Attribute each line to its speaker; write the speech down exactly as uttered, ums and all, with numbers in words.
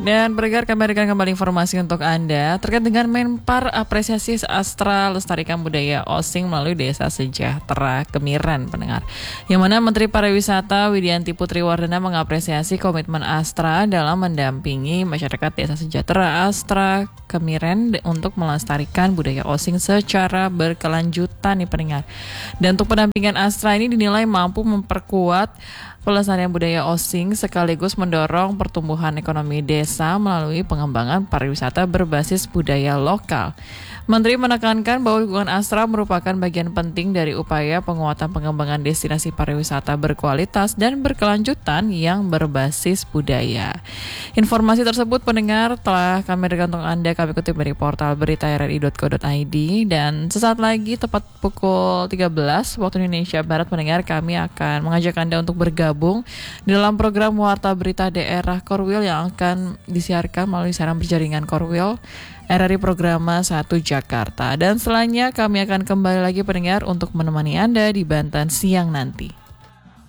Speaker 1: Dan pendengar, kami berikan kembali informasi untuk Anda terkait dengan Menpar Apresiasi Astra Lestarikan Budaya Osing melalui Desa Sejahtera Kemiren, pendengar. Yang mana Menteri Pariwisata Widianti Putri Wardana mengapresiasi komitmen Astra dalam mendampingi masyarakat Desa Sejahtera Astra Kemiren untuk melestarikan budaya Osing secara berkelanjutan nih, pendengar. Dan untuk pendampingan Astra ini dinilai mampu memperkuat pelestarian budaya Osing sekaligus mendorong pertumbuhan ekonomi desa melalui pengembangan pariwisata berbasis budaya lokal. Menteri menekankan bahwa dukungan Astra merupakan bagian penting dari upaya penguatan pengembangan destinasi pariwisata berkualitas dan berkelanjutan yang berbasis budaya. Informasi tersebut, pendengar, telah kami berikan untuk Anda, kami kutip dari portal berita r r i dot co dot i d, dan sesaat lagi tepat pukul tiga belas waktu Indonesia Barat, pendengar, kami akan mengajak Anda untuk bergabung di dalam program Warta Berita Daerah Korwil yang akan disiarkan melalui siaran berjaringan Korwil R R I Programa satu Jakarta. Dan selanjutnya kami akan kembali lagi, pendengar, untuk menemani Anda di Banten siang nanti.